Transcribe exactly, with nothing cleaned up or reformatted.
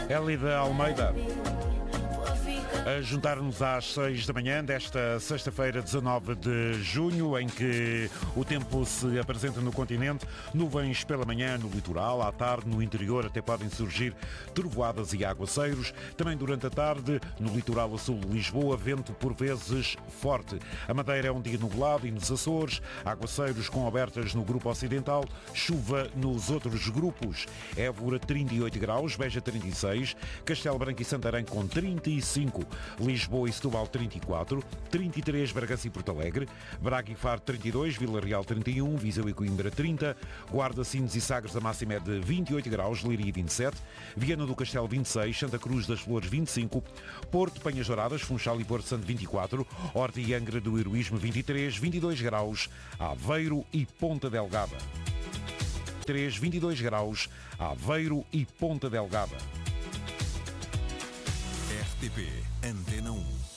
Elida Almeida. A juntar-nos às seis da manhã desta sexta-feira, dezanove de junho, em que o tempo se apresenta no continente, nuvens pela manhã no litoral, à tarde no interior até podem surgir trovoadas e aguaceiros, também durante a tarde no litoral a sul de Lisboa, vento por vezes forte. A Madeira é um dia nublado e nos Açores, aguaceiros com abertas no grupo ocidental, chuva nos outros grupos. Évora trinta e oito graus, Beja trinta e seis, Castelo Branco e Santarém com trinta e cinco, Lisboa e Setúbal trinta e quatro, trinta e três Bragança e Porto Alegre, Braga e Faro trinta e dois, Vila Real trinta e um, Viseu e Coimbra trinta, Guarda, Sines e Sagres a máxima é de vinte e oito graus, Leiria vinte e sete, Viana do Castelo vinte e seis, Santa Cruz das Flores vinte e cinco, Porto, Penhas Douradas, Funchal e Porto Santo vinte e quatro, Horta e Angra do Heroísmo vinte e três, vinte e dois graus, Aveiro e Ponta Delgada. três, vinte e dois graus, Aveiro e Ponta Delgada. R T P Antena um.